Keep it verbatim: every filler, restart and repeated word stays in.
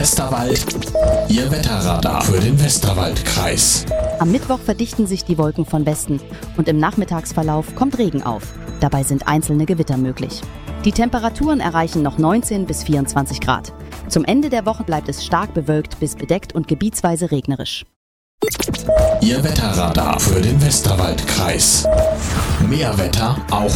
Westerwald, Ihr Wetterradar für den Westerwaldkreis. Am Mittwoch verdichten sich die Wolken von Westen und im Nachmittagsverlauf kommt Regen auf. Dabei sind einzelne Gewitter möglich. Die Temperaturen erreichen noch neunzehn bis vierundzwanzig Grad. Zum Ende der Woche bleibt es stark bewölkt bis bedeckt und gebietsweise regnerisch. Ihr Wetterradar für den Westerwaldkreis. Mehr Wetter auch